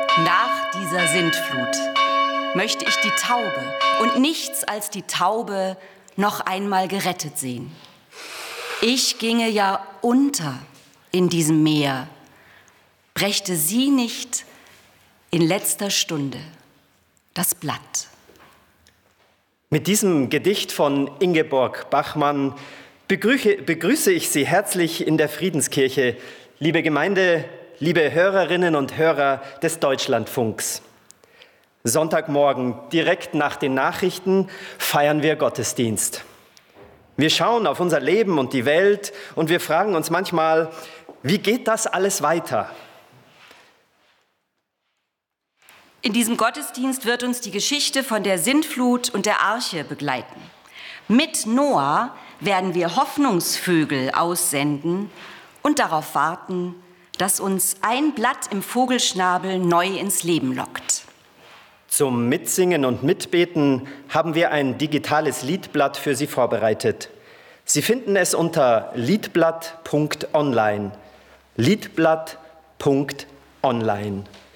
Nach dieser Sintflut möchte ich die Taube und nichts als die Taube noch einmal gerettet sehen. Ich ginge ja unter in diesem Meer, brächte sie nicht in letzter Stunde das Blatt. Mit diesem Gedicht von Ingeborg Bachmann begrüße ich Sie herzlich in der Friedenskirche, liebe Gemeinde, liebe Hörerinnen und Hörer des Deutschlandfunks. Sonntagmorgen, direkt nach den Nachrichten, feiern wir Gottesdienst. Wir schauen auf unser Leben und die Welt und wir fragen uns manchmal, wie geht das alles weiter? In diesem Gottesdienst wird uns die Geschichte von der Sintflut und der Arche begleiten. Mit Noah werden wir Hoffnungsvögel aussenden und darauf warten, dass uns ein Blatt im Vogelschnabel neu ins Leben lockt. Zum Mitsingen und Mitbeten haben wir ein digitales Liedblatt für Sie vorbereitet. Sie finden es unter liedblatt.online. Liedblatt.online.